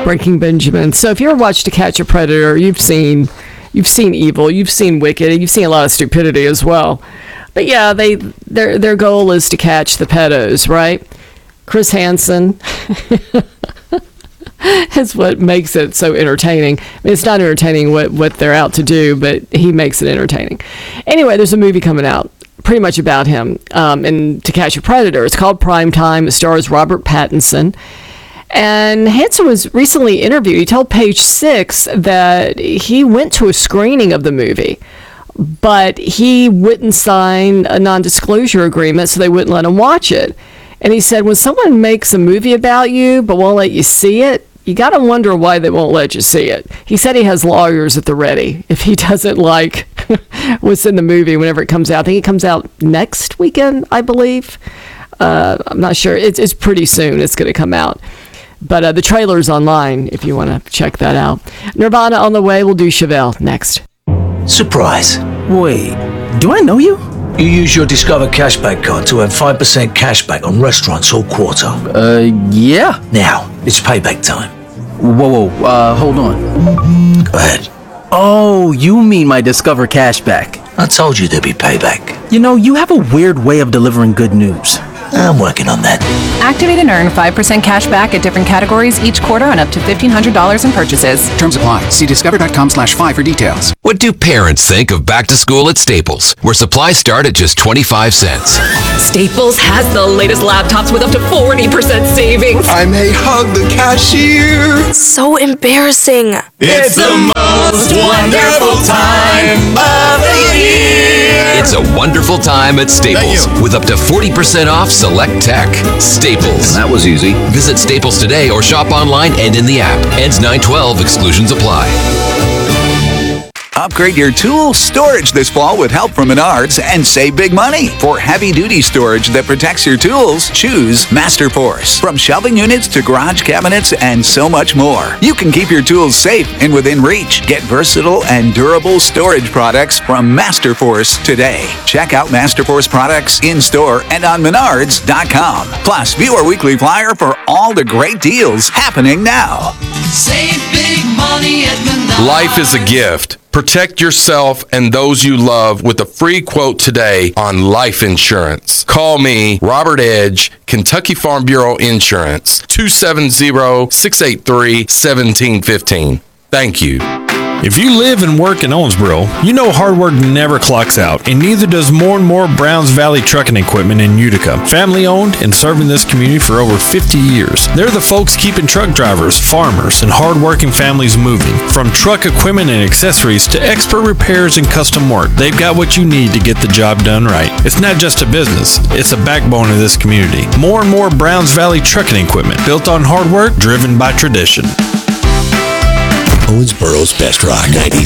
Breaking Benjamin. So if you ever watched To Catch a Predator, you've seen evil, you've seen wicked, and you've seen a lot of stupidity as well. But yeah, their goal is to catch the pedos, right? Chris Hansen is what makes it so entertaining. I mean, it's not entertaining what they're out to do, but he makes it entertaining. Anyway, there's a movie coming out pretty much about him in To Catch a Predator. It's called Prime Time. It stars Robert Pattinson. And Hansen was recently interviewed. He told Page Six that he went to a screening of the movie, but he wouldn't sign a non-disclosure agreement, so they wouldn't let him watch it. And he said, when someone makes a movie about you but won't let you see it, you got to wonder why they won't let you see it. He said he has lawyers at the ready if he doesn't like what's in the movie whenever it comes out. I think it comes out next weekend, I believe. I'm not sure. It's pretty soon it's going to come out. But the trailer's online if you want to check that out. Nirvana on the way. We'll do Chevelle next. Surprise. Wait, do I know you? You use your Discover cashback card to earn 5% cashback on restaurants all quarter. Yeah. Now, it's payback time. Whoa, hold on. Go ahead. Oh, you mean my Discover cashback. I told you there'd be payback. You know, you have a weird way of delivering good news. I'm working on that. Activate and earn 5% cash back at different categories each quarter on up to $1,500 in purchases. Terms apply. See discover.com/5 for details. What do parents think of back to school at Staples, where supplies start at just 25 cents? Staples has the latest laptops with up to 40% savings. I may hug the cashier. So embarrassing. It's the most wonderful time of the year. It's a wonderful time at Staples with up to 40% off select tech. Staples. That was easy. Visit Staples today or shop online and in the app. Ends 9/12. Exclusions apply. Upgrade your tool storage this fall with help from Menards and save big money. For heavy-duty storage that protects your tools, choose MasterForce. From shelving units to garage cabinets and so much more. You can keep your tools safe and within reach. Get versatile and durable storage products from MasterForce today. Check out MasterForce products in-store and on Menards.com. Plus, view our weekly flyer for all the great deals happening now. Save big money at Menards. Life is a gift. Protect yourself and those you love with a free quote today on life insurance. Call me, Robert Edge, Kentucky Farm Bureau Insurance, 270-683-1715. Thank you. If you live and work in Owensboro, you know hard work never clocks out, and neither does more and more Browns Valley Trucking Equipment in Utica. Family owned and serving this community for over 50 years. They're the folks keeping truck drivers, farmers, and hard-working families moving. From truck equipment and accessories to expert repairs and custom work, they've got what you need to get the job done right. It's not just a business, it's a backbone of this community. More and more Browns Valley Trucking Equipment, built on hard work, driven by tradition. Owensboro's Best Rock 96.9